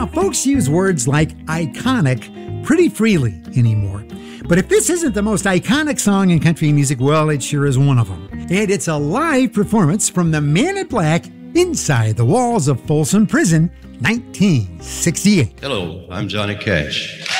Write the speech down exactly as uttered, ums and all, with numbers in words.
folks use words like iconic pretty freely anymore. But if this isn't the most iconic song in country music, well, it sure is one of them. And it's a live performance from the Man in Black inside the walls of Folsom Prison, nineteen sixty-eight. Hello, I'm Johnny Cash.